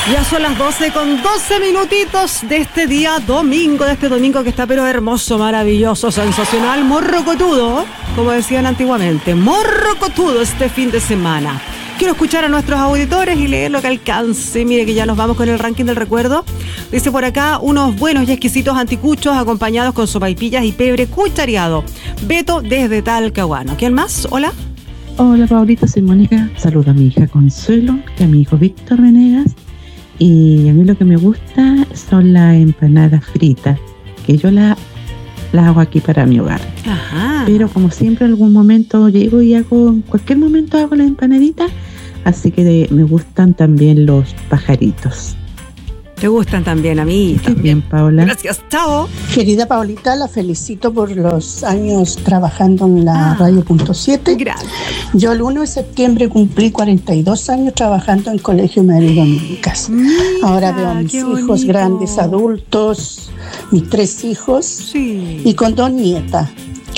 Ya son las 12 con 12 minutitos de este día domingo, de este domingo que está pero hermoso, maravilloso, sensacional, morrocotudo, como decían antiguamente, morrocotudo este fin de semana. Quiero escuchar a nuestros auditores y leer lo que alcance. Mire que ya nos vamos con el ranking del recuerdo. Dice por acá, unos buenos y exquisitos anticuchos acompañados con sopaipillas y pebre cuchareado. Beto desde Talcahuano. ¿Quién más? Hola. Hola, Paulita, soy Mónica. Saludo a mi hija Consuelo y a mi hijo Víctor Venegas. Y a mí lo que me gusta son las empanadas fritas, que yo las hago aquí para mi hogar. Ajá. Pero como siempre, en algún momento llego y en cualquier momento hago las empanaditas, así que me gustan también los pajaritos. Te gustan también a mí. Qué bien, Paola. Gracias, chao. Querida Paulita, la felicito por los años trabajando en la Radio Punto 7. Gracias. Yo el 1 de septiembre cumplí 42 años trabajando en Colegio María Dominicas. Ahora veo a mis hijos grandes, adultos, mis 3 hijos Sí. y con 2 nietas.